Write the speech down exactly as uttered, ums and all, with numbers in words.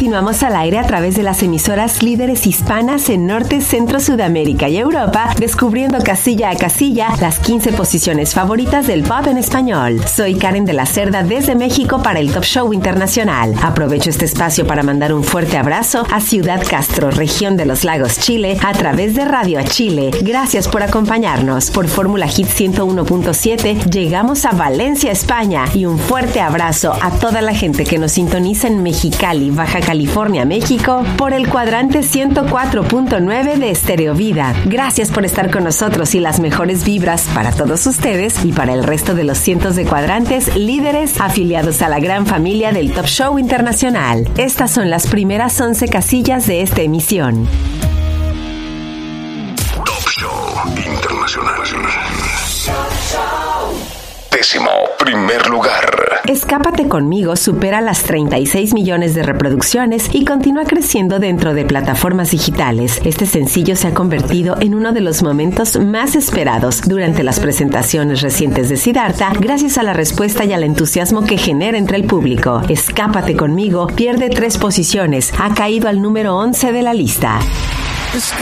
continuamos al aire a través de las emisoras líderes hispanas en Norte, Centro, Sudamérica y Europa, descubriendo casilla a casilla las quince posiciones favoritas del pop en español. Soy Karen de la Cerda desde México para el Top Show Internacional. Aprovecho este espacio para mandar un fuerte abrazo a Ciudad Castro, región de los Lagos, Chile, a través de Radio a Chile. Gracias por acompañarnos. Por Fórmula Hit ciento uno punto siete llegamos a Valencia, España, y un fuerte abrazo a toda la gente que nos sintoniza en Mexicali, Baja California, México, por el cuadrante ciento cuatro punto nueve de Estéreo Vida. Gracias por estar con nosotros y las mejores vibras para todos ustedes y para el resto de los cientos de cuadrantes líderes afiliados a la gran familia del Top Show Internacional. Estas son las primeras once casillas de esta emisión. Top Show Internacional. Décimo primer lugar. Escápate conmigo supera las treinta y seis millones de reproducciones y continúa creciendo dentro de plataformas digitales. Este sencillo se ha convertido en uno de los momentos más esperados durante las presentaciones recientes de Siddhartha, gracias a la respuesta y al entusiasmo que genera entre el público. Escápate conmigo pierde tres posiciones, ha caído al número once de la lista.